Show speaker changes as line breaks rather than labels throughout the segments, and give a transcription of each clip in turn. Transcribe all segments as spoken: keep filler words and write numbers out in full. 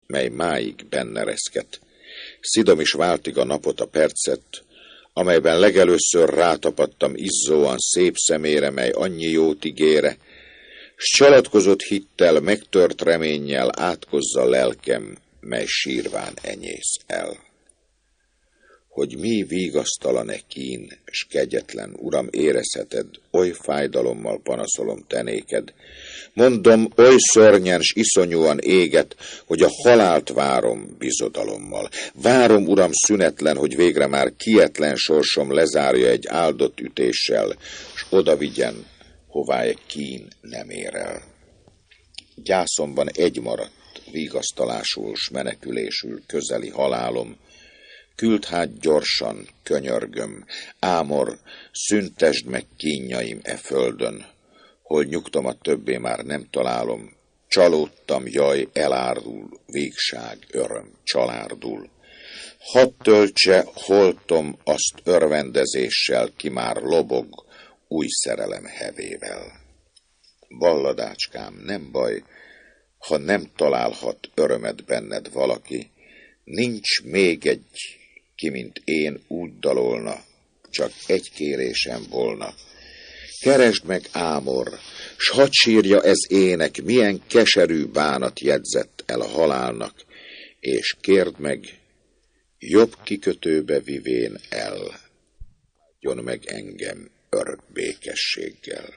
mely máig benne reszket. Szidom is váltig a napot, a percet, amelyben legelőször rátapadtam izzóan szép szemére, mely annyi jót ígére, s csalatkozott hittel, megtört reménnyel átkozza lelkem, mely sírván enyész el. Hogy mi vigasztalan-e kín, s kegyetlen, Uram, érezheted, oly fájdalommal panaszolom te néked. Mondom, oly szörnyen s iszonyúan éget, hogy a halált várom bizodalommal. Várom, Uram, szünetlen, hogy végre már kietlen sorsom lezárja egy áldott ütéssel, s oda vigyen, hová egy kín nem ér el. Gyászomban egy maradt, vigasztalásul s menekülésül közeli halálom. Küld hát gyorsan, könyörgöm, Ámor, szüntesd meg kínjaim e földön, hol nyugtomat többé már nem találom. Csalódtam, jaj, elárul, végság, öröm, csalárdul. Hadd töltse holtom azt örvendezéssel, ki már lobog új szerelem hevével. Balladácskám, nem baj, ha nem találhat örömet benned valaki, nincs még egy, ki mint én úgy dalolna, csak egy kérésem volna. Keresd meg, Ámor, s hadd sírja ez ének, milyen keserű bánat jegyzett el a halálnak, és kérd meg, jobb kikötőbe vivén el, adjon meg engem örök békességgel.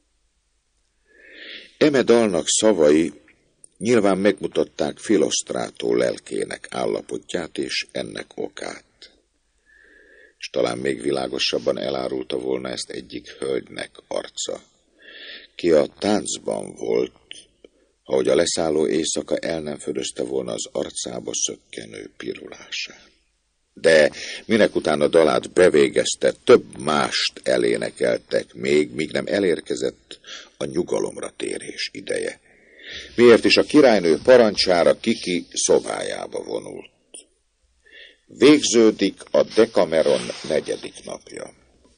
Eme dalnak szavai nyilván megmutatták Philosztrátó lelkének állapotját és ennek okát. És talán még világosabban elárulta volna ezt egyik hölgynek arca, ki a táncban volt, ahogy a leszálló éjszaka el nem fölözte volna az arcába szökkenő pirulását. De minek utána dalát bevégezte, több mást elénekeltek még, míg nem elérkezett a nyugalomra térés ideje. Miért is a királynő parancsára Kiki szobájába vonult. Végződik a Dekameron negyedik napja.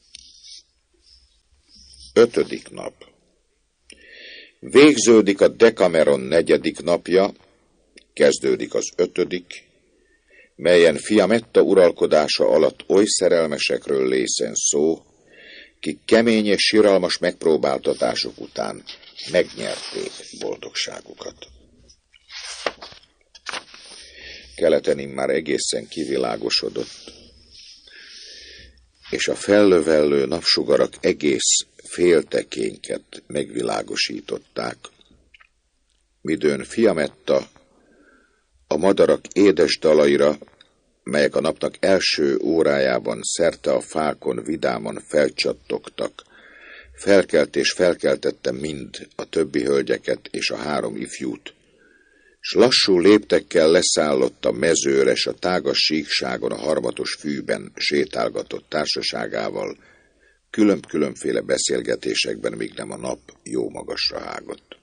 Ötödik nap. Végződik a Dekameron negyedik napja, kezdődik az ötödik, melyen Fiametta uralkodása alatt oly szerelmesekről lészen szó, kik kemény és siralmas megpróbáltatások után megnyerték boldogságukat. Keleten immár egészen kivilágosodott, és a fellövellő napsugarak egész féltekényket megvilágosították, midőn Fiametta a madarak édes dalaira, melyek a napnak első órájában szerte a fákon vidáman felcsattogtak, felkelt és felkeltette mind a többi hölgyeket és a három ifjút, s lassú léptekkel leszállott a mezőre, s a tágas síkságon a harmatos fűben sétálgatott társaságával, külön-különféle beszélgetésekben, míg nem a nap jó magasra hágott.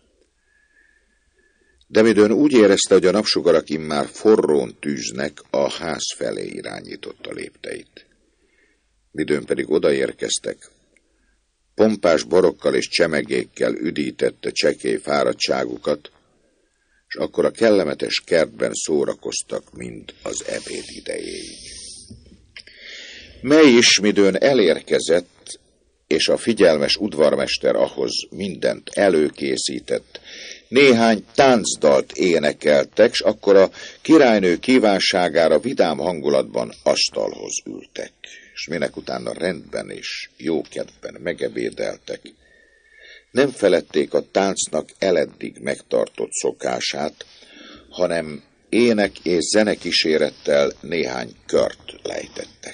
De midőn úgy érezte, hogy a napsugarak immár forrón tűznek, a ház felé irányította lépteit. Midőn pedig odaérkeztek, pompás borokkal és csemegékkel üdítette csekély fáradtságukat, és akkor a kellemetes kertben szórakoztak, mind az ebéd idejéig. Mely is midőn elérkezett, és a figyelmes udvarmester ahhoz mindent előkészített, néhány táncdalt énekeltek, s akkor a királynő kívánságára vidám hangulatban asztalhoz ültek, és minek utána rendben és jókedvben megebédeltek. Nem feledték a táncnak eleddig megtartott szokását, hanem ének és zenekísérettel néhány kört lejtettek.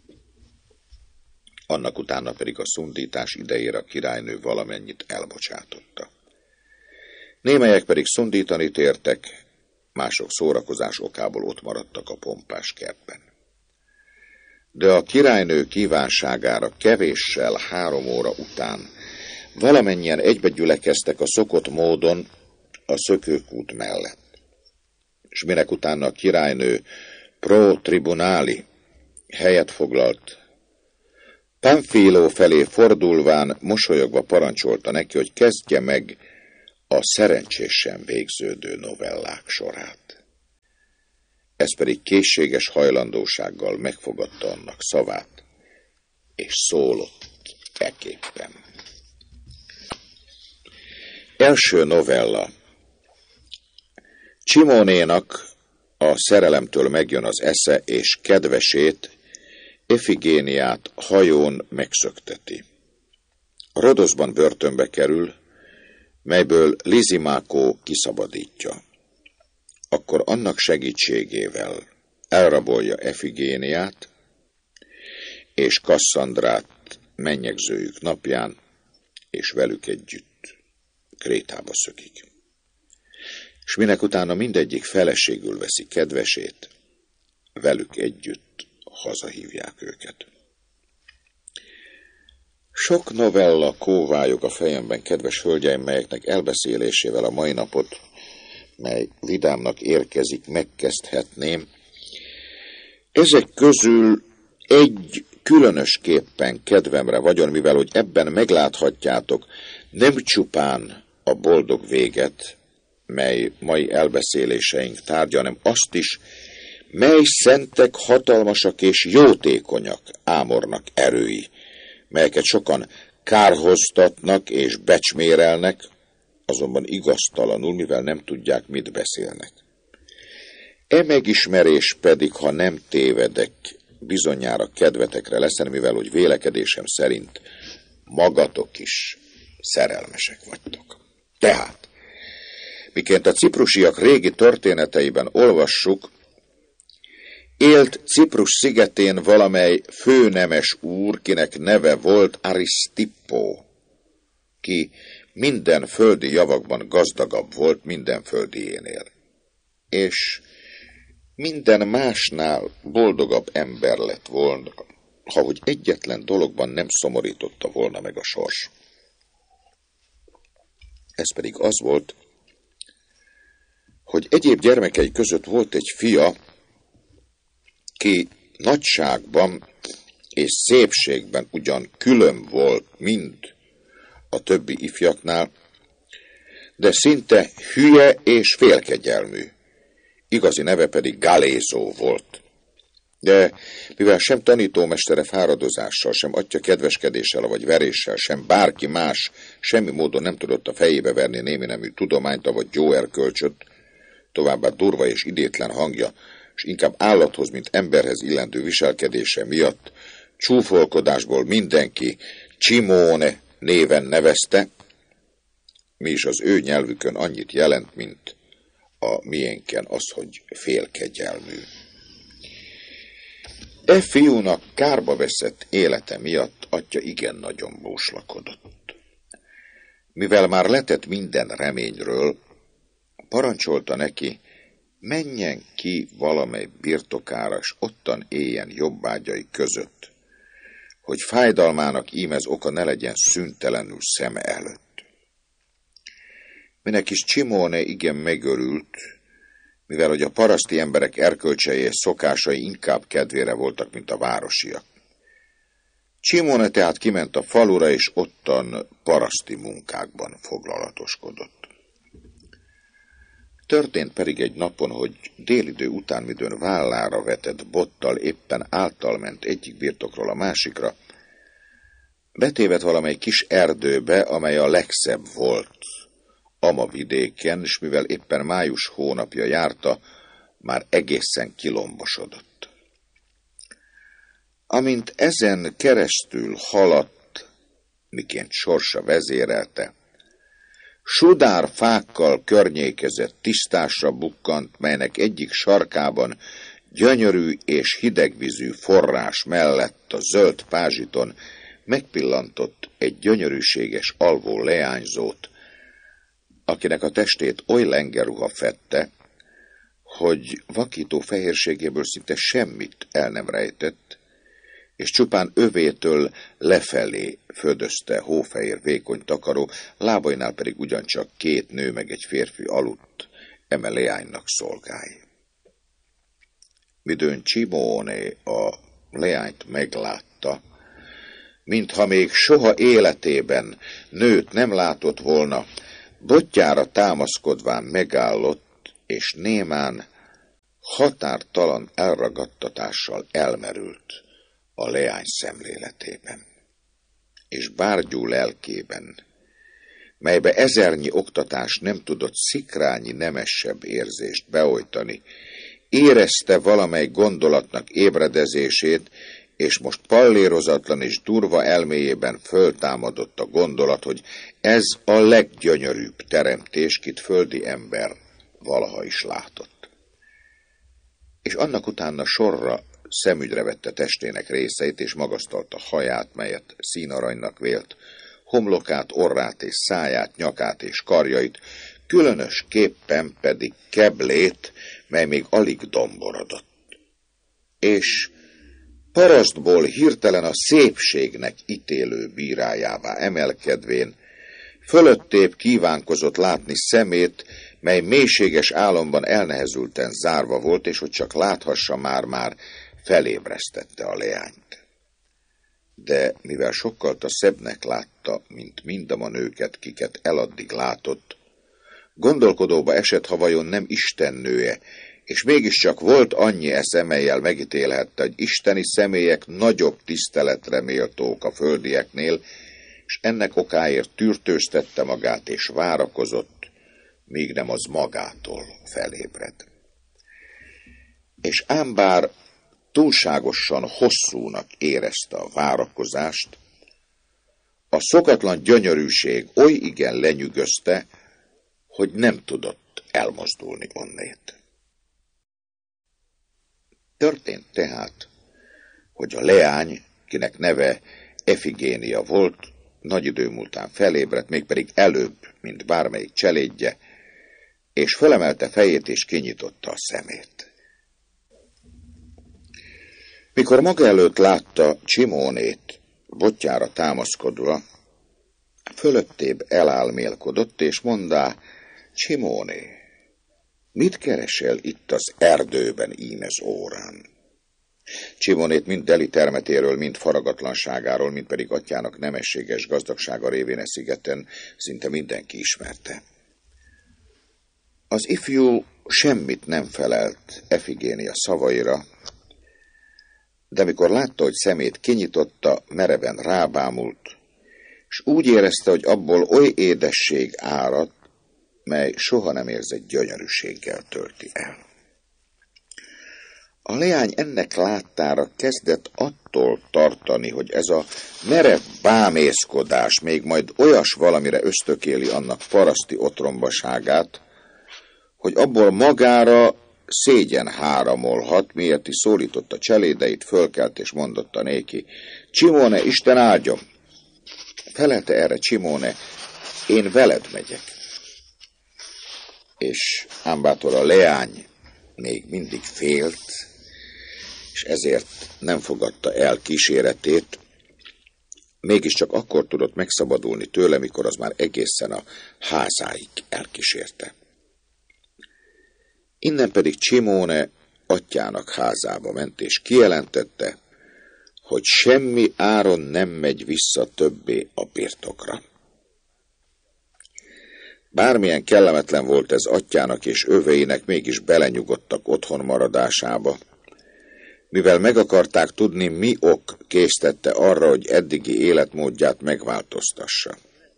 Annak utána pedig a szundítás idejére a királynő valamennyit elbocsátotta. Némelyek pedig szundítani tértek, mások szórakozás okából ott maradtak a pompás kertben. De a királynő kívánságára kevéssel három óra után valamennyien egybegyülekeztek a szokott módon a szökőkút mellett. És minek utána a királynő pro tribunali helyet foglalt, Pamfilo felé fordulván mosolyogva parancsolta neki, hogy kezdje meg a szerencsésen végződő novellák sorát. ez pedig készséges hajlandósággal megfogadta annak szavát, és szólott eképpen. Első novella. Csimónénak a szerelemtől megjön az esze, és kedvesét, Efigéniát hajón megszökteti. Rodoszban börtönbe kerül, melyből Lizimákó kiszabadítja. Akkor annak segítségével elrabolja Efigéniát, és Kasszandrát mennyegzőjük napján, és velük együtt Krétába szökik. És minek utána mindegyik feleségül veszi kedvesét, velük együtt hazahívják őket. Sok novella kóvályog a fejemben, kedves hölgyeim, melyeknek elbeszélésével a mai napot, mely vidámnak érkezik, megkezdhetném. Ezek közül egy különösképpen kedvemre vagyon, mivel hogy ebben megláthatjátok nem csupán a boldog véget, mely mai elbeszéléseink tárgya, hanem azt is, mely szentek, hatalmasak és jótékonyak Ámornak erői, melyeket sokan kárhoztatnak és becsmérelnek, azonban igaztalanul, mivel nem tudják, mit beszélnek. E megismerés pedig, ha nem tévedek, bizonyára kedvetekre leszen, mivel hogy vélekedésem szerint magatok is szerelmesek vagytok. Tehát, miként a ciprusiak régi történeteiben olvassuk, élt Ciprus szigetén valamely főnemes úr, kinek neve volt Arisztippó, ki minden földi javakban gazdagabb volt minden földiénél, és minden másnál boldogabb ember lett volna, ha hogy egyetlen dologban nem szomorította volna meg a sors. Ez pedig az volt, hogy egyéb gyermekei között volt egy fia, ki nagyságban és szépségben ugyan külön volt mind a többi ifjaknál, de szinte hülye és félkegyelmű. Igazi neve pedig Galézó volt. De mivel sem tanítómestere fáradozással, sem atya kedveskedéssel vagy veréssel, sem bárki más semmi módon nem tudott a fejébe verni némi nemű tudományt, vagy gyóerkölcsöt, továbbá durva és idétlen hangja, és inkább állathoz, mint emberhez illendő viselkedése miatt csúfolkodásból mindenki Csimóne néven nevezte, mi is az ő nyelvükön annyit jelent, mint a miénken az, hogy félkegyelmű. E fiúnak kárba veszett élete miatt atya igen nagyon bóslakodott. Mivel már letett minden reményről, parancsolta neki, menjen ki valamely birtokára, és ottan éljen jobbágyai között, hogy fájdalmának ímez oka ne legyen szüntelenül szeme előtt. Minek is Csimóne igen megörült, mivel hogy a paraszti emberek erkölcsei és szokásai inkább kedvére voltak, mint a városiak. Csimóne tehát kiment a falura, és ottan paraszti munkákban foglalatoskodott. Történt pedig egy napon, hogy délidő után, midőn vállára vetett bottal éppen által ment egyik birtokról a másikra, betévedt valamely kis erdőbe, amely a legszebb volt ama vidéken, és mivel éppen május hónapja járta, már egészen kilombosodott. Amint ezen keresztül haladt, miként sorsa vezérelte, sudár fákkal környékezett tisztásra bukkant, melynek egyik sarkában gyönyörű és hidegvízű forrás mellett a zöld pázsiton megpillantott egy gyönyörűséges alvó leányzót, akinek a testét oly lengeruha fedte, hogy vakító fehérségéből szinte semmit el nem rejtett, és csupán övétől lefelé födözte hófehér vékony takaró, lábainál pedig ugyancsak két nő meg egy férfi aludt, eme leánynak szolgálj. Midőn Csimóne a leányt meglátta, mintha még soha életében nőt nem látott volna, botjára támaszkodván megállott, és némán határtalan elragadtatással elmerült a leány szemléletében, és bárgyú lelkében, melybe ezernyi oktatás nem tudott szikrányi nemesebb érzést beojtani, érezte valamely gondolatnak ébredezését, és most pallérozatlan és durva elméjében föltámadott a gondolat, hogy ez a leggyönyörűbb teremtés, kit földi ember valaha is látott. És annak utána sorra szemügyre vette testének részeit, és magasztalta haját, melyet színaranynak vélt, homlokát, orrát és száját, nyakát és karjait, különösképpen pedig keblét, mely még alig domborodott. És parasztból hirtelen a szépségnek ítélő bírájává emelkedvén, fölöttébb kívánkozott látni szemét, mely mélységes álomban elnehezülten zárva volt, és hogy csak láthassa már-már, felébresztette a leányt. De mivel sokkal a szebbnek látta, mint mindama nőket, kiket eladdig látott, gondolkodóba esett, ha vajon nem istennője, és mégiscsak volt annyi esze, mellyel megítélhette, hogy isteni személyek nagyobb tiszteletre méltók a földieknél, és ennek okáért tűrtőztette magát, és várakozott, míg nem az magától felébred. És ám bár túlságosan hosszúnak érezte a várakozást, a szokatlan gyönyörűség oly igen lenyűgözte, hogy nem tudott elmozdulni onnét. Történt tehát, hogy a leány, kinek neve Efigénia volt, nagy idő múltán felébredt, mégpedig előbb, mint bármelyik cselédje, és fölemelte fejét és kinyitotta a szemét. Mikor maga előtt látta Csimónét botjára támaszkodva, fölöttébb elálmélkodott, és mondá: Csimóné, mit keresel itt az erdőben ímez órán? Csimónét mind deli termetéről, mind faragatlanságáról, mind pedig atyának nemességes gazdagsága révén e szigeten szinte mindenki ismerte. Az ifjú semmit nem felelt Efigénia szavaira, de mikor látta, hogy szemét kinyitotta, mereven rábámult, és úgy érezte, hogy abból oly édesség árad, mely soha nem érzett gyönyörűséggel tölti el. A leány ennek láttára kezdett attól tartani, hogy ez a merev bámészkodás még majd olyas valamire ösztökéli annak paraszti otrombaságát, hogy abból magára szégyen háramolhat, miért is szólította cselédeit, fölkelt és mondotta néki: Csimóne, Isten áldjon! Felelte erre Csimóne: én veled megyek. És ám bátor a leány még mindig félt, és ezért nem fogadta el kíséretét, mégiscsak akkor tudott megszabadulni tőle, mikor az már egészen a házáig elkísérte. Innen pedig Csimóne atyának házába ment, és kijelentette, hogy semmi áron nem megy vissza többé a birtokra. Bármilyen kellemetlen volt ez atyának és öveinek, mégis belenyugodtak otthon maradásába, mivel meg akarták tudni, mi ok késztette arra, hogy eddigi életmódját megváltoztassa.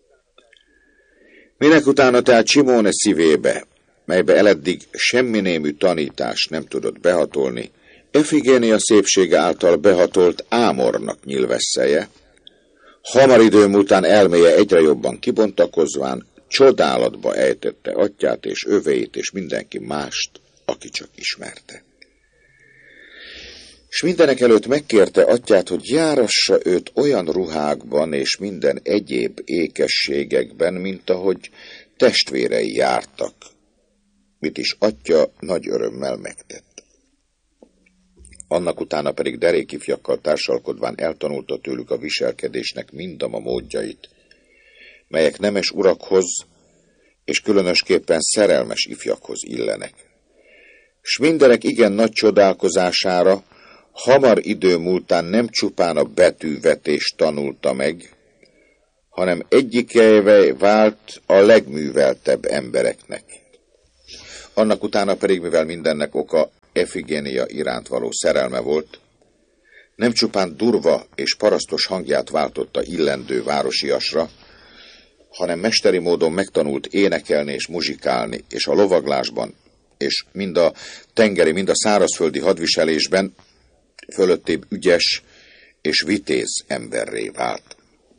Minek utána tehát Csimóne szívébe, melybe eleddig semmi némű tanítás nem tudott behatolni, Efigénia szépsége által behatolt ámornak nyilvesszeje, hamar idő múltán elméje egyre jobban kibontakozván, csodálatba ejtette atyát és öveit és mindenki mást, aki csak ismerte. És mindenek előtt megkérte atyát, hogy járassa őt olyan ruhákban és minden egyéb ékességekben, mint ahogy testvérei jártak, mit is atya nagy örömmel megtett. Annak utána pedig derék ifjakkal társalkodván eltanulta tőlük a viselkedésnek mindama módjait, melyek nemes urakhoz és különösképpen szerelmes ifjakhoz illenek. S mindenek igen nagy csodálkozására hamar idő múltán nem csupán a betűvetést tanulta meg, hanem egyikeivé vált a legműveltebb embereknek. Annak utána pedig, mivel mindennek oka Efigénia iránt való szerelme volt, nem csupán durva és parasztos hangját váltotta illendő városiasra, hanem mesteri módon megtanult énekelni és muzsikálni, és a lovaglásban, és mind a tengeri, mind a szárazföldi hadviselésben fölöttébb ügyes és vitéz emberré vált.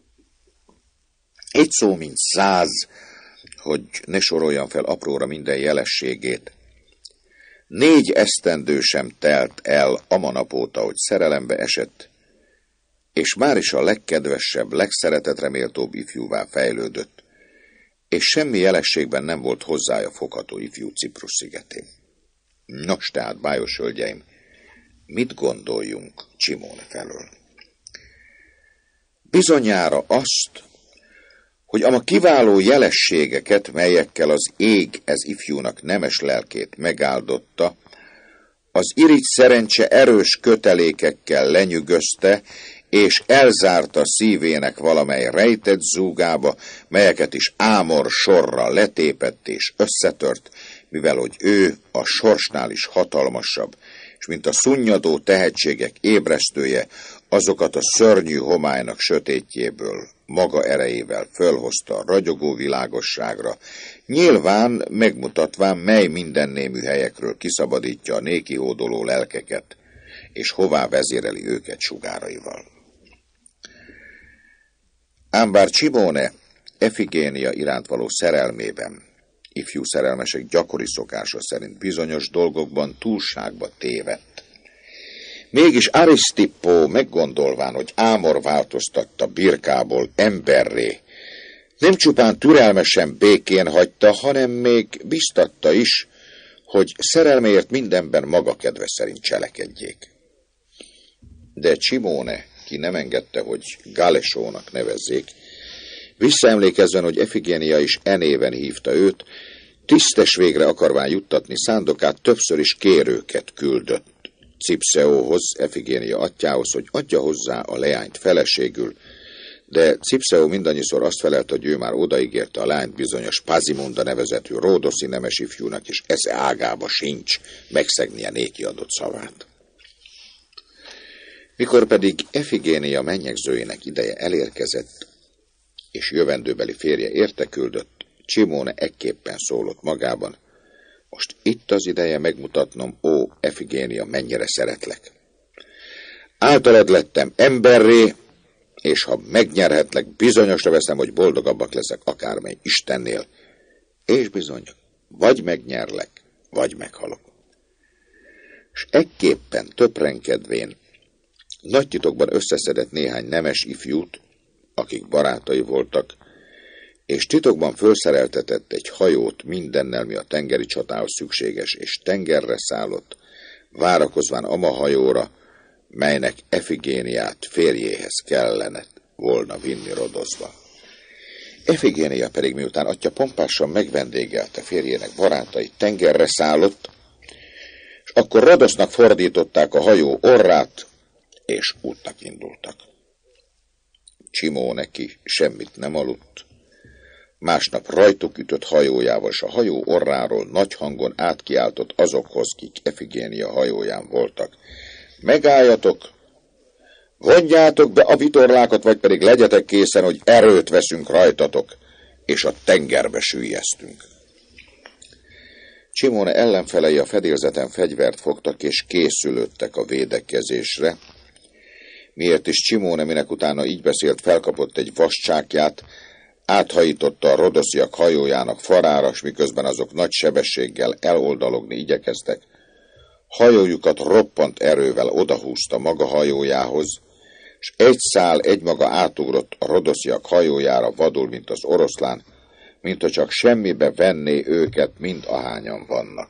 Egy szó, mint száz, hogy ne soroljam fel apróra minden jelességét. Négy esztendő sem telt el amanap óta, hogy szerelembe esett, és már is a legkedvesebb, legszeretetre méltóbb ifjúvá fejlődött, és semmi jelességben nem volt hozzája fogható ifjú Ciprus szigetén. Nos, tehát, bájos hölgyeim, mit gondoljunk Csimóne felől? Bizonyára azt, hogy ama kiváló jelességeket, melyekkel az ég ez ifjúnak nemes lelkét megáldotta, az irigy szerencse erős kötelékekkel lenyűgözte, és elzárta szívének valamely rejtett zúgába, melyeket is Ámor sorra letépett és összetört, mivel hogy ő a sorsnál is hatalmasabb, és mint a szunnyadó tehetségek ébresztője, azokat a szörnyű homálynak sötétjéből maga erejével fölhozta a ragyogó világosságra, nyilván megmutatván, mely mindennémű helyekről kiszabadítja a néki hódoló lelkeket, és hová vezéreli őket sugáraival. Ám bár Csimóne Efigénia iránt való szerelmében, ifjú szerelmesek gyakori szokása szerint bizonyos dolgokban túlságba tévedt, mégis Arisztippó meggondolván, hogy Ámor változtatta birkából emberré, nem csupán türelmesen békén hagyta, hanem még biztatta is, hogy szerelméért mindenben maga kedve szerint cselekedjék. De Csimóne, ki nem engedte, hogy Galesónak nevezzék, visszaemlékezzen, hogy Efigénia is e néven hívta őt, tisztes végre akarván juttatni szándokát, többször is kérőket küldött Cipszeóhoz, Efigénia atyához, hogy adja hozzá a leányt feleségül, de Cipszeó mindannyiszor azt felelt, hogy ő már odaígérte a lányt bizonyos Pazimunda nevezetű ródoszi nemes ifjúnak, és esze ágába sincs megszegnie néki adott szavát. Mikor pedig Efigénia mennyegzőjének ideje elérkezett, és jövendőbeli férje érteküldött, Csimóne ekképpen szólott magában: most itt az ideje megmutatnom, ó Efigénia, mennyire szeretlek. Általad lettem emberré, és ha megnyerhetlek, bizonyosra veszem, hogy boldogabbak leszek akármely Istennél. És bizony, vagy megnyerlek, vagy meghalok. És ekképpen töprenkedvén nagy titokban összeszedett néhány nemes ifjút, akik barátai voltak, és titokban fölszereltetett egy hajót mindennel, mi a tengeri csatához szükséges, és tengerre szállott, várakozván ama hajóra, melynek Efigéniát férjéhez kellene volna vinni Rodosba. Efigénia pedig, miután atya pompásan megvendégelte férjének barátait, tengerre szállott, és akkor Rodosznak fordították a hajó orrát, és útnak indultak. Csimóne ki semmit nem aludt, másnap rajtuk ütött hajójával, s a hajó orráról nagy hangon átkiáltott azokhoz, kik Efigénia hajóján voltak: megálljatok, vonjátok be a vitorlákat, vagy pedig legyetek készen, hogy erőt veszünk rajtatok, és a tengerbe süllyesztünk. Csimóne ellenfelei a fedélzeten fegyvert fogtak, és készülődtek a védekezésre, miért is Csimóne, minek utána így beszélt, felkapott egy vascsákját, áthajította a rodosziak hajójának farára, s miközben azok nagy sebességgel eloldalogni igyekeztek, hajójukat roppant erővel odahúzta maga hajójához, s egy szál egymaga átugrott a rodosziak hajójára vadul, mint az oroszlán, mint ha csak semmibe venné őket, mind ahányan vannak.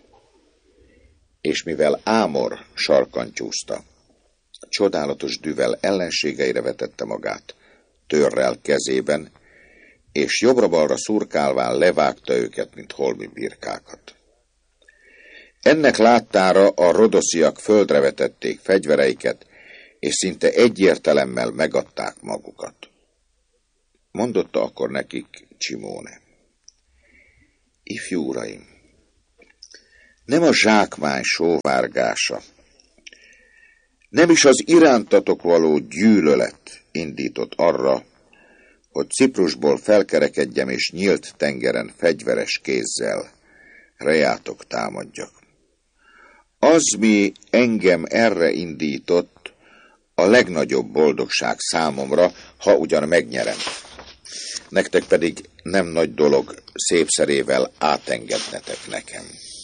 És mivel Ámor sarkantyúzta, csodálatos düvel ellenségeire vetette magát, törrel kezében, és jobbra-balra szurkálván levágta őket, mint holmi birkákat. Ennek láttára a rodosziak földre vetették fegyvereiket, és szinte egyértelemmel megadták magukat. Mondotta akkor nekik Csimóne: ifjú uraim, Nem a zsákmány sóvárgása, nem is az irántatok való gyűlölet indított arra, hogy Ciprusból felkerekedjem és nyílt tengeren fegyveres kézzel rejátok támadjak. Az, mi engem erre indított, a legnagyobb boldogság számomra, ha ugyan megnyerem. Nektek pedig nem nagy dolog szépszerével átengednetek nekem.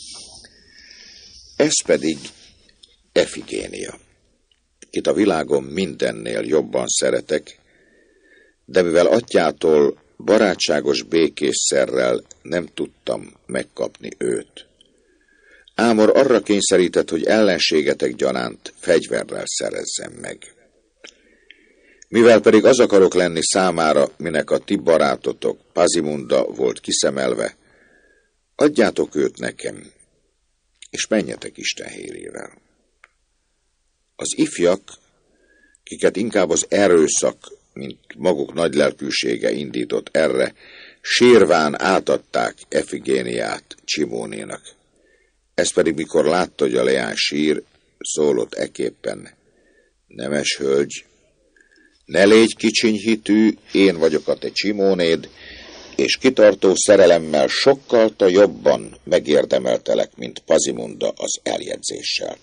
Ez pedig Efigénia, kit a világon mindennél jobban szeretek, de mivel atyától barátságos békésszerrel nem tudtam megkapni őt. Ámor arra kényszerített, hogy ellenségetek gyanánt fegyverrel szerezzem meg. Mivel pedig az akarok lenni számára, minek a ti barátotok Pazimunda volt kiszemelve, adjátok őt nekem, és menjetek Isten hérével. Az ifjak, kiket inkább az erőszak, mint maguk nagy lelkűsége indított erre, sírván átadták Efigéniát Csimónénak. Ez pedig, mikor látta, hogy a leány sír, szólott eképpen: nemes hölgy, ne légy kicsinyhitű, én vagyok a te Csimónéd, és kitartó szerelemmel sokkal ta jobban megérdemeltelek, mint Pazimunda az eljegyzéssel.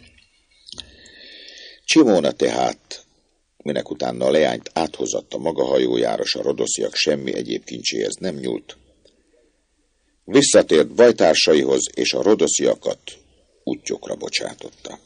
Csimóna tehát, minek utána a leányt áthozatta maga hajójára, s a rodosziak semmi egyéb kincséhez nem nyúlt, visszatért bajtársaihoz, és a rodosziakat útjukra bocsátotta.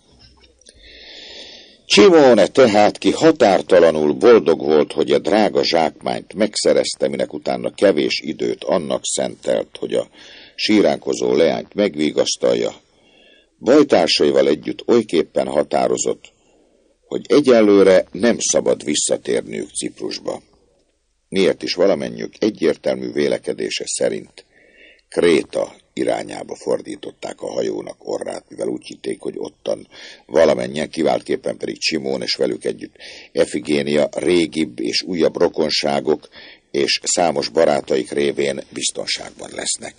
Csimóne tehát, ki határtalanul boldog volt, hogy a drága zsákmányt megszerezte, minek utána kevés időt annak szentelt, hogy a síránkozó leányt megvigasztalja, bajtársaival együtt olyképpen határozott, hogy egyelőre nem szabad visszatérniük Ciprusba. Miért is valamennyiük egyértelmű vélekedése szerint Kréta irányába fordították a hajónak orrát, mivel úgy hitték, hogy ottan valamennyien, kiváltképpen pedig Csimón és velük együtt Efigénia régibb és újabb rokonságok és számos barátaik révén biztonságban lesznek.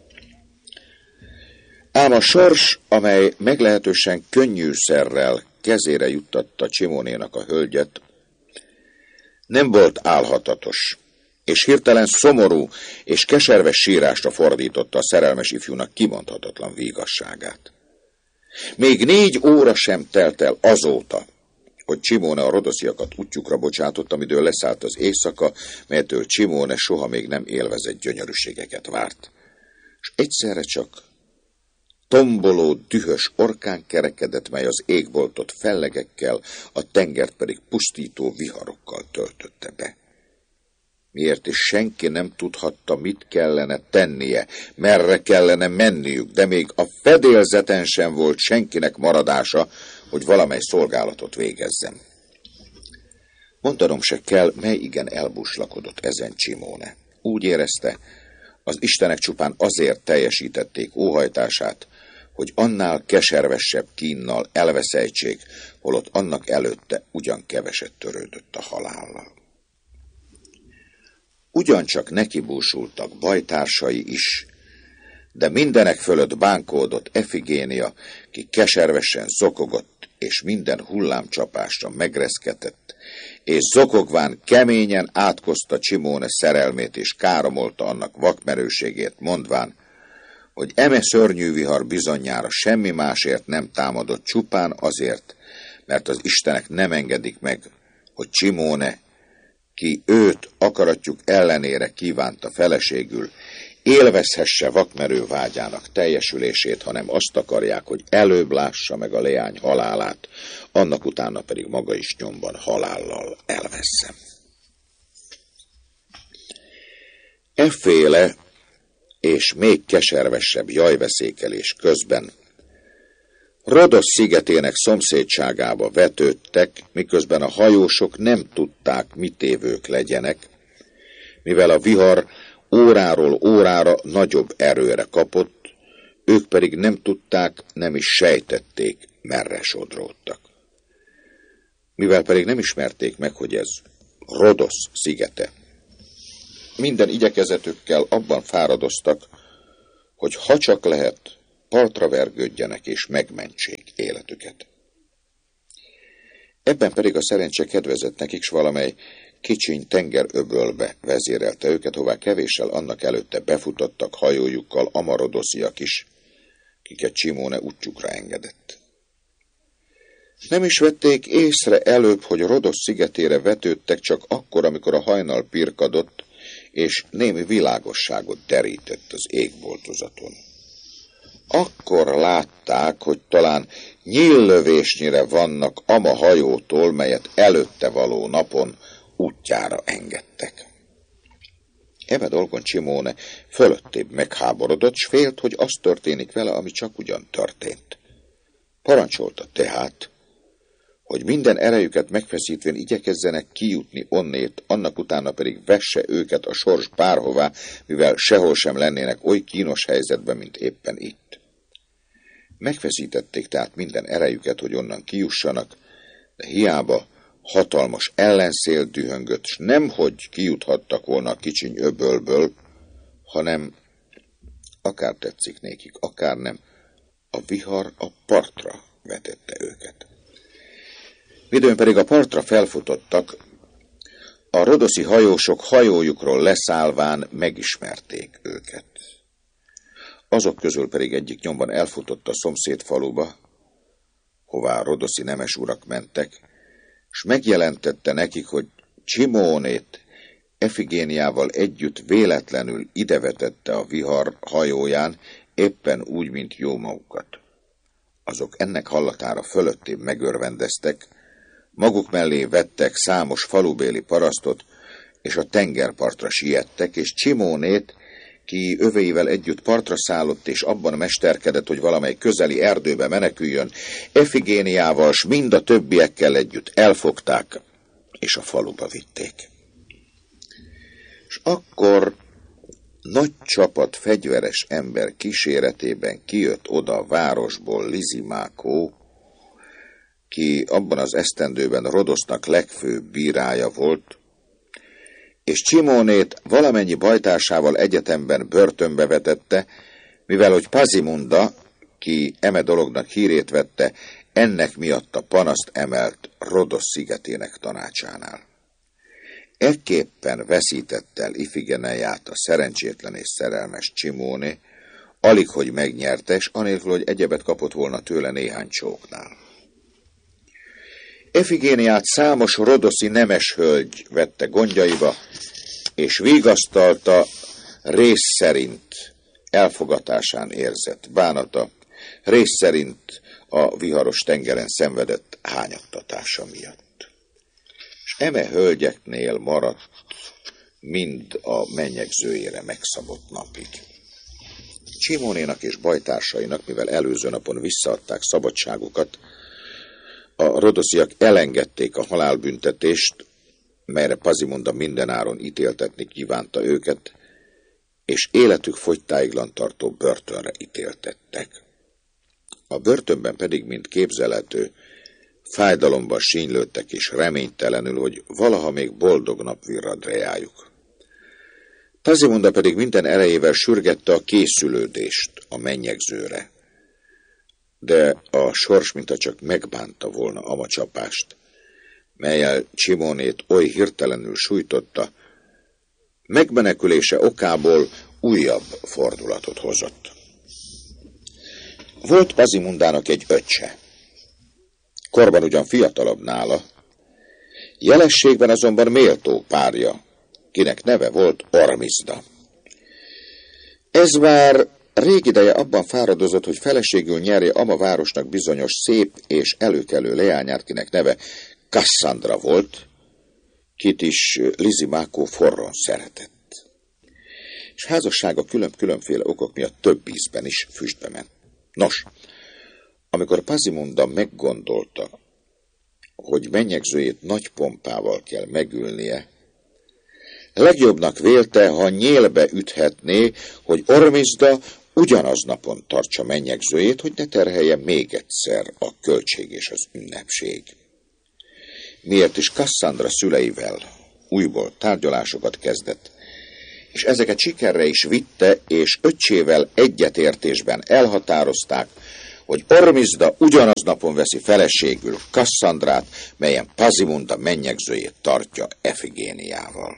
Ám a sors, amely meglehetősen könnyűszerrel kezére juttatta Csimónénak a hölgyet, nem volt álhatatos, és hirtelen szomorú és keserves sírásra fordította a szerelmes ifjúnak kimondhatatlan vígasságát. Még négy óra sem telt el azóta, hogy Csimóne a rodosziakat útjukra bocsátott, amidől leszállt az éjszaka, melytől Csimóne soha még nem élvezett gyönyörűségeket várt. És egyszerre csak tomboló, dühös orkán kerekedett, mely az égboltot fellegekkel, a tengert pedig pusztító viharokkal töltötte be. Miért is senki nem tudhatta, mit kellene tennie, merre kellene menniük, de még a fedélzeten sem volt senkinek maradása, hogy valamely szolgálatot végezzem. Mondanom se kell, mely igen elbuslakodott ezen Csimóne. Úgy érezte, az istenek csupán azért teljesítették óhajtását, hogy annál keservesebb kínnal elveszejtsék, holott annak előtte ugyan keveset törődött a halállal. Ugyancsak nekibúsultak bajtársai is, de mindenek fölött bánkódott Efigénia, ki keservesen zokogott, és minden hullámcsapásra megreszketett, és zokogván keményen átkozta Csimóne szerelmét, és káromolta annak vakmerőségét, mondván, hogy eme szörnyű vihar bizonyára semmi másért nem támadott, csupán azért, mert az istenek nem engedik meg, hogy Csimóne, ki őt akaratjuk ellenére kívánta feleségül, élvezhesse vakmerő vágyának teljesülését, hanem azt akarják, hogy előbb lássa meg a leány halálát, annak utána pedig maga is nyomban halállal elveszem. Efféle és még keservesebb jajveszékelés közben Rodosz szigetének szomszédságába vetődtek, miközben a hajósok nem tudták, mit évők legyenek, mivel a vihar óráról órára nagyobb erőre kapott, ők pedig nem tudták, nem is sejtették, merre sodródtak. Mivel pedig nem ismerték meg, hogy ez Rodosz szigete, minden igyekezetükkel abban fáradoztak, hogy ha csak lehet, partra vergődjenek és megmentsék életüket. Ebben pedig a szerencse kedvezett nekik, s valamely kicsiny tengeröbölbe vezérelte őket, hová kevéssel annak előtte befutottak hajójukkal amarodosziak is, kiket Csimóne útjukra engedett. Nem is vették észre előbb, hogy Rodosz szigetére vetődtek, csak akkor, amikor a hajnal pirkadott, és némi világosságot derített az égboltozaton. Akkor látták, hogy talán nyíllövésnyire vannak ama hajótól, melyet előtte való napon útjára engedtek. Eve dolgon Csimóne fölöttébb megháborodott, s félt, hogy az történik vele, ami csak ugyan történt. Parancsolta tehát, hogy minden erejüket megfeszítvén igyekezzenek kijutni onnét, annak utána pedig vesse őket a sors bárhová, mivel sehol sem lennének oly kínos helyzetben, mint éppen itt. Megfeszítették tehát minden erejüket, hogy onnan kijussanak, de hiába hatalmas ellenszél dühöngött, s nemhogy kijuthattak volna a kicsiny öbölből, hanem, akár tetszik nékik, akár nem, a vihar a partra vetette őket. Midőn pedig a partra felfutottak, a rodoszi hajósok hajójukról leszállván megismerték őket. Azok közül pedig egyik nyomban elfutott a szomszéd faluba, hová a rodoszi nemes urak mentek, s megjelentette nekik, hogy Csimónét Efigéniával együtt véletlenül idevetette a vihar hajóján, éppen úgy, mint jó magukat. Azok ennek hallatára fölöttébb megörvendeztek, maguk mellé vettek számos falubéli parasztot, és a tengerpartra siettek, és Csimónét, ki öveivel együtt partra szállott, és abban mesterkedett, hogy valamely közeli erdőbe meneküljön, Efigéniával, s mind a többiekkel együtt elfogták, és a faluba vitték. És akkor nagy csapat fegyveres ember kíséretében kijött oda a városból Lizimákó, ki abban az esztendőben Rodosznak legfőbb bírája volt, és Csimónét valamennyi bajtársával egyetemben börtönbe vetette, mivel hogy Pazimunda, ki eme dolognak hírét vette, ennek miatt a panaszt emelt Rodosz szigetének tanácsánál. Ekképpen veszített el Ifigeneiát a szerencsétlen és szerelmes Csimóné, alig hogy megnyerte, s anélkül, hogy egyebet kapott volna tőle néhány csóknál. Efigéniát számos rodoszi nemes hölgy vette gondjaiba, és vigasztalta rész szerint elfogatásán érzett bánata, rész szerint a viharos tengeren szenvedett hányagtatása miatt. És eme hölgyeknél maradt mind a mennyegzőjére megszabott napig. Csimónénak és bajtársainak, mivel előző napon visszaadták szabadságukat, a rodosziak elengedték a halálbüntetést, melyre Pazimunda mindenáron ítéltetni kívánta őket, és életük fogytáiglan tartó börtönre ítéltettek. A börtönben pedig, mint képzelhető, fájdalomban sínylődtek és reménytelenül, hogy valaha még boldog nap virrad reájuk. Pazimunda pedig minden erejével sürgette a készülődést a mennyegzőre, de a sors mintha csak megbánta volna ama csapást, mellyel Csimónét oly hirtelenül sújtotta, megmenekülése okából újabb fordulatot hozott. Volt Pazimundának egy öccse, korban ugyan fiatalabb nála, jelességben azonban méltó párja, kinek neve volt Ormizda. Ez már rég ideje abban fáradozott, hogy feleségül nyerje ama városnak bizonyos szép és előkelő leányát, kinek neve Kasszandra volt, kit is Lizimákó forron szeretett. És házassága külön-különféle okok miatt több ízben is füstbe ment. Nos, amikor Pazimunda meggondolta, hogy mennyegzőjét nagy pompával kell megülnie, legjobbnak vélte, ha nyélbe üthetné, hogy Ormizda ugyanaz napon tartsa mennyegzőjét, hogy ne terhelje még egyszer a költség és az ünnepség. Miért is Kasszandra szüleivel újból tárgyalásokat kezdett, és ezeket sikerre is vitte, és öccsével egyetértésben elhatározták, hogy Ormizda ugyanaz napon veszi feleségül Kasszandrát, melyen Pazimunda mennyegzőjét tartja Efigéniával.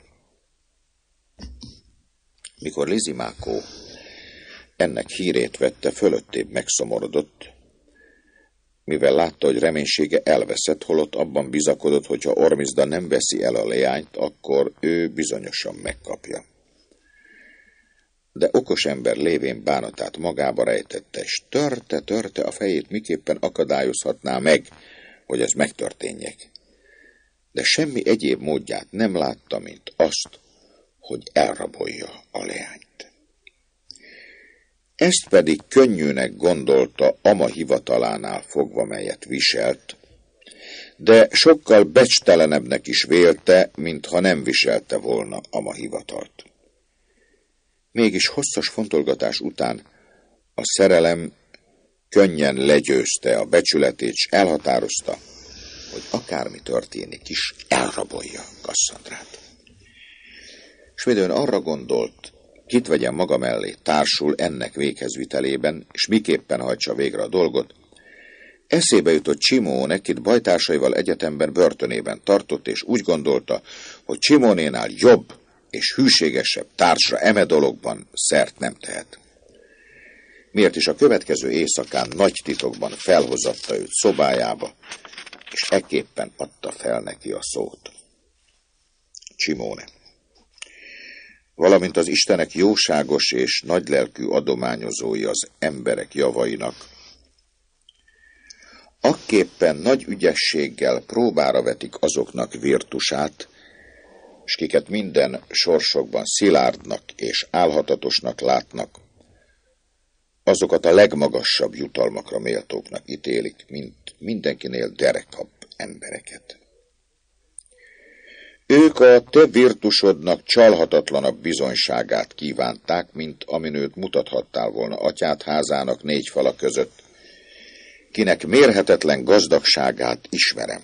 Mikor Lysimákó ennek hírét vette, fölöttébb megszomorodott, mivel látta, hogy reménysége elveszett, holott abban bizakodott, hogy ha Ormizda nem veszi el a leányt, akkor ő bizonyosan megkapja. De okos ember lévén bánatát magába rejtette, és törte-törte a fejét, miképpen akadályozhatná meg, hogy ez megtörténjék. De semmi egyéb módját nem látta, mint azt, hogy elrabolja a leányt. Ezt pedig könnyűnek gondolta ama hivatalánál fogva, melyet viselt, de sokkal becstelenebbnek is vélte, mintha nem viselte volna ama hivatalt. Mégis hosszas fontolgatás után a szerelem könnyen legyőzte a becsületét, s elhatározta, hogy akármi történik is, elrabolja Kasszandrát. S midőn arra gondolt, kit vegyen maga mellé társul ennek véghezvitelében, és miképpen hajtsa végre a dolgot, eszébe jutott Csimóne, kit bajtársaival egyetemben börtönében tartott, és úgy gondolta, hogy Csimónénál jobb és hűségesebb társra eme dologban szert nem tehet. Miért is a következő éjszakán nagy titokban felhozatta őt szobájába, és ekképpen adta fel neki a szót. Csimóne, valamint az Istenek jóságos és nagylelkű adományozói az emberek javainak, akképpen nagy ügyességgel próbára vetik azoknak virtusát, s kiket minden sorsokban szilárdnak és álhatatosnak látnak, azokat a legmagasabb jutalmakra méltóknak ítélik, mint mindenkinél derekabb embereket. Ők a te virtusodnak csalhatatlanabb bizonyságát kívánták, mint amin őt mutathattál volna atyád házának négy fala között, kinek mérhetetlen gazdagságát ismerem.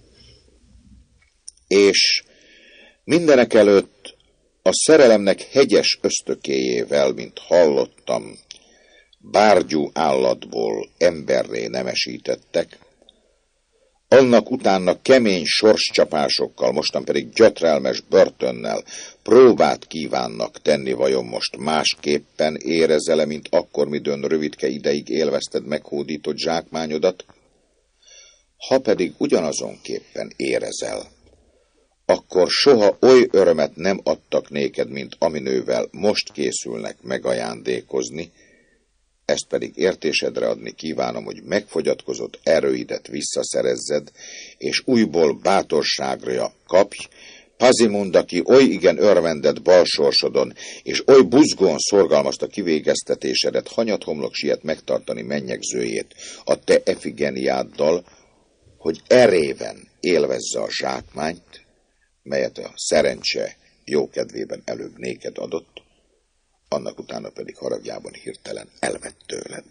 És mindenek előtt a szerelemnek hegyes ösztökéjével, mint hallottam, bárgyú állatból emberré nemesítettek, annak utána kemény sorscsapásokkal, mostan pedig gyötrelmes börtönnel próbát kívánnak tenni, vajon most másképpen érezele, mint akkor, midőn rövidke ideig élvezted meghódított zsákmányodat? Ha pedig ugyanazonképpen érezel, akkor soha oly örömet nem adtak néked, mint aminővel most készülnek megajándékozni, ezt pedig értésedre adni kívánom, hogy megfogyatkozott erőidet visszaszerezzed, és újból bátorságra kapj, Pazimund, aki oly igen örvendett balsorsodon, és oly buzgón szorgalmazta kivégeztetésedet, hanyathomlok siet megtartani mennyegzőjét a te Efigéniáddal, hogy eréven élvezze a zsákmányt, melyet a szerencse jókedvében előbb néked adott, annak utána pedig haragjában hirtelen elvett tőled.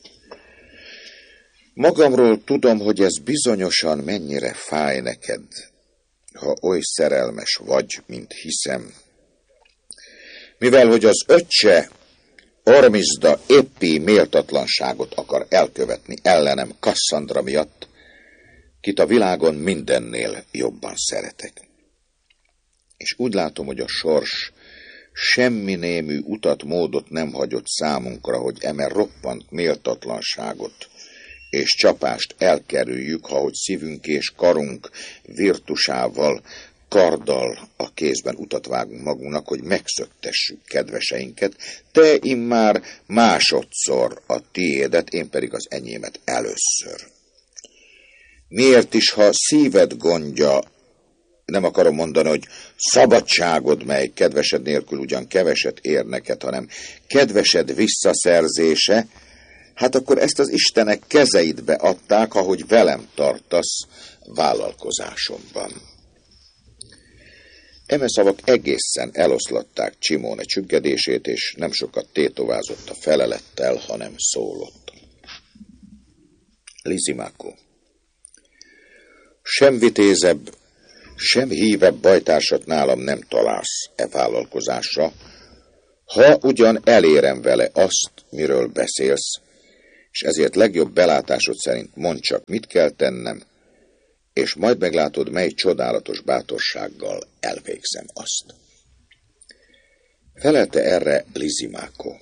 Magamról tudom, hogy ez bizonyosan mennyire fáj neked, ha oly szerelmes vagy, mint hiszem, mivel hogy az öccse Ormizda éppi méltatlanságot akar elkövetni ellenem Kasszandra miatt, kit a világon mindennél jobban szeretek. És úgy látom, hogy a sors semmi némű utat, módot nem hagyott számunkra, hogy eme roppant méltatlanságot és csapást elkerüljük, ha hogy szívünk és karunk virtusával, karddal a kézben utat vágunk magunknak, hogy megszöktessük kedveseinket, te immár másodszor a tiédet, én pedig az enyémet először. Miért is, ha szíved gondja, nem akarom mondani, hogy szabadságod, mely kedvesed nélkül ugyan keveset ér neked, hanem kedvesed visszaszerzése, hát akkor ezt az Istenek kezeidbe adták, ahogy velem tartasz vállalkozásomban. Eme szavak egészen eloszlatták Csimóne csüggedését, és nem sokat tétovázott a felelettel, hanem szólott. Lysimákó, sem vitézebb, sem hívebb bajtársat nálam nem találsz e vállalkozásra, Ha ugyan elérem vele azt, miről beszélsz, és ezért legjobb belátásod szerint mondd csak, mit kell tennem, és majd meglátod, mely csodálatos bátorsággal elvégzem azt. Felelte erre Lysimákó.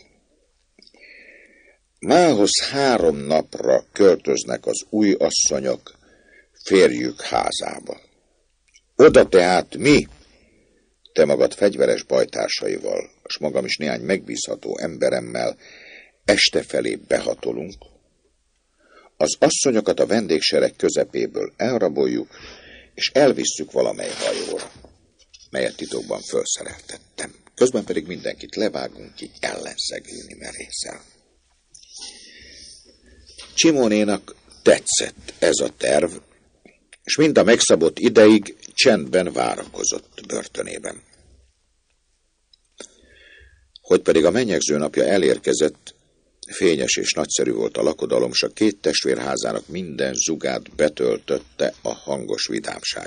Mához három napra költöznek az új asszonyok férjük házába. Oda tehát mi, te magad fegyveres bajtársaival, s magam is néhány megbízható emberemmel este felé behatolunk, az asszonyokat a vendégsereg közepéből elraboljuk, és elvisszük valamely hajóra, melyet titokban felszereltettem. Közben pedig mindenkit levágunk ki ellenszegülni merészel. Csimónénak tetszett ez a terv, és mind a megszabott ideig csendben várakozott börtönében. Hogy pedig a menyegző napja elérkezett, fényes és nagyszerű volt a lakodalom, s a két testvérházának minden zugát betöltötte a hangos vidámság.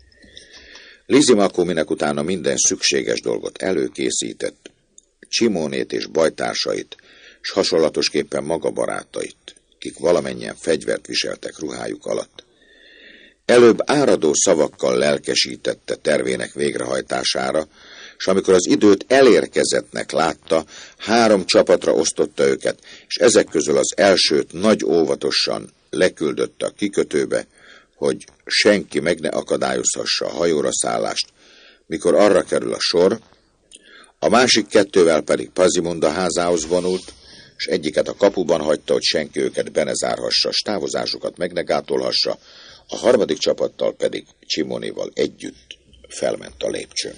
Lysimákó minek utána minden szükséges dolgot előkészített, Csimónét és bajtársait, s hasonlatosképpen maga barátait, kik valamennyien fegyvert viseltek ruhájuk alatt, előbb áradó szavakkal lelkesítette tervének végrehajtására, s amikor az időt elérkezettnek látta, három csapatra osztotta őket, és ezek közül az elsőt nagy óvatosan leküldötte a kikötőbe, hogy senki meg ne akadályozhassa a hajóra szállást, mikor arra kerül a sor, a másik kettővel pedig Pazimunda házához vonult, és egyiket a kapuban hagyta, hogy senki őket be ne zárhassa, s távozásukat meg ne gátolhassa, a harmadik csapattal pedig Csimónéval együtt felment a lépcsőn.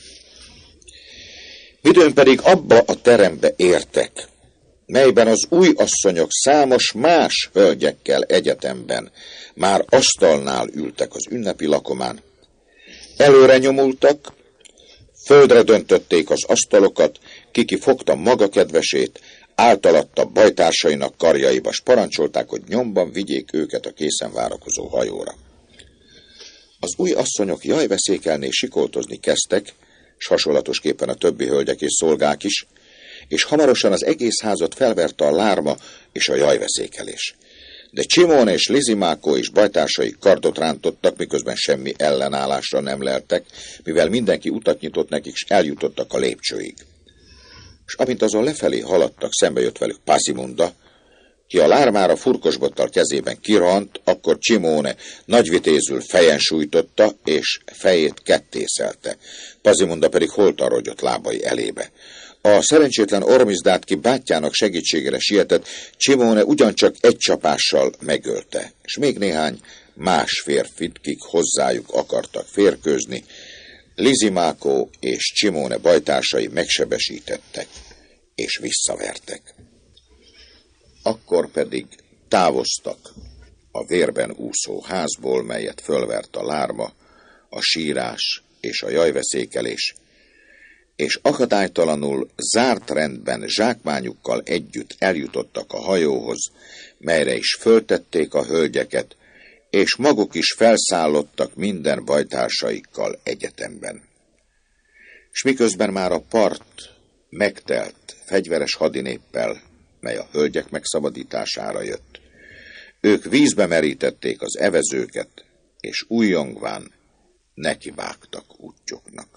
Midőn pedig abba a terembe értek, melyben az új asszonyok számos más hölgyekkel egyetemben már asztalnál ültek az ünnepi lakomán. Előre nyomultak, földre döntötték az asztalokat, kiki fogta maga kedvesét, általatta bajtársainak karjaiba, s parancsolták, hogy nyomban vigyék őket a készen várakozó hajóra. Az új asszonyok jajveszékelni és sikoltozni kezdtek, s hasonlatosképpen a többi hölgyek és szolgák is, és hamarosan az egész házat felverte a lárma és a jajveszékelés. De Csimóne és Lysimákó és bajtársai kardot rántottak, miközben semmi ellenállásra nem leltek, mivel mindenki utat nyitott nekik, és eljutottak a lépcsőig. És amint azon lefelé haladtak, szembe jött velük Pazimunda, ki a lármára furkosbottal kezében kirohant, akkor Csimóne nagyvitézül fejen sújtotta, és fejét kettészelte. Pazimunda pedig holtan rogyott lábai elébe. A szerencsétlen ormizdát, ki bátyjának segítségére sietett, Csimóne ugyancsak egy csapással megölte, és még néhány más férfit, kik hozzájuk akartak férkőzni, Lysimákó és Csimóne bajtársai megsebesítettek, és visszavertek. Akkor pedig távoztak a vérben úszó házból, melyet fölvert a lárma, a sírás és a jajveszékelés, és akadálytalanul zárt rendben zsákmányukkal együtt eljutottak a hajóhoz, melyre is föltették a hölgyeket, és maguk is felszállottak minden bajtársaikkal egyetemben. S miközben már a part megtelt fegyveres hadinéppel, mely a hölgyek megszabadítására jött, ők vízbe merítették az evezőket, és újjongván nekivágtak útjuknak.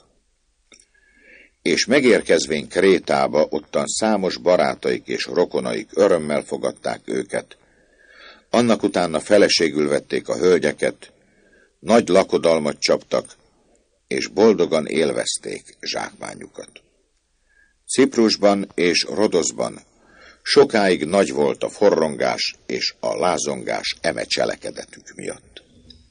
És megérkezvén Krétába, ottan számos barátaik és rokonaik örömmel fogadták őket, annak utána feleségül vették a hölgyeket, nagy lakodalmat csaptak, és boldogan élvezték zsákmányukat. Ciprusban és Rodoszban sokáig nagy volt a forrongás és a lázongás eme cselekedetük miatt.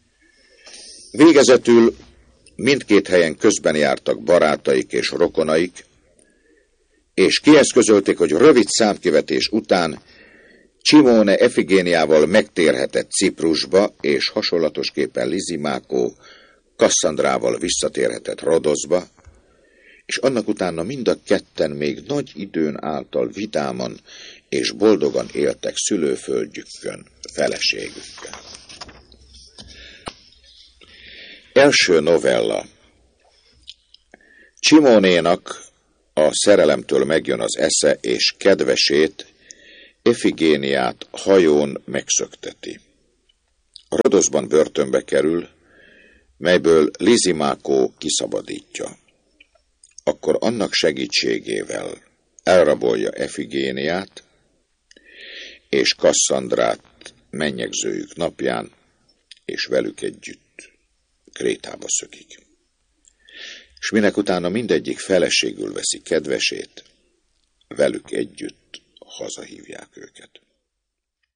Végezetül mindkét helyen közben jártak barátaik és rokonaik, és kieszközölték, hogy rövid számkivetés után Csimóne Efigéniával megtérhetett Ciprusba, és hasonlatosképpen Lysimákó Kasszandrával visszatérhetett Rodoszba, és annak utána mind a ketten még nagy időn által vidáman és boldogan éltek szülőföldjükön feleségükkel. Első novella. Csimónénak, a a szerelemtől megjön az esze, és kedvesét, Efigéniát hajón megszökteti. Rodoszban börtönbe kerül, melyből Lizimákó kiszabadítja. Akkor annak segítségével elrabolja Efigéniát, és Kasszandrát mennyegzőjük napján, és velük együtt Krétába szökik. És minek utána mindegyik feleségül veszi kedvesét, velük együtt hazahívják őket.